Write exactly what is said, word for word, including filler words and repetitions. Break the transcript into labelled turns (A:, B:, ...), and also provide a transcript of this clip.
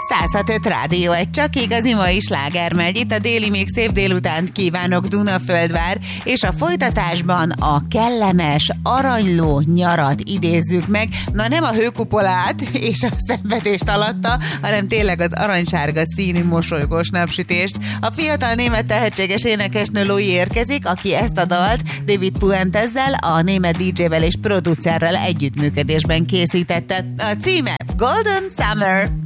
A: száz hat öt Rádió, egy csak igazi mai sláger megy. Itt a déli, még szép délutánt kívánok, Dunaföldvár, és a folytatásban a kellemes, aranyló nyarat idézzük meg. Na, nem a hőkupolát és a szenvedést alatta, hanem tényleg az aranysárga színű mosolygós napsütést. A fiatal német tehetséges énekesnő Louis érkezik, aki ezt a dalt David Puentezzel, a német dé dzsével és producerrel együttműködésben készítette. A címe Golden Summer.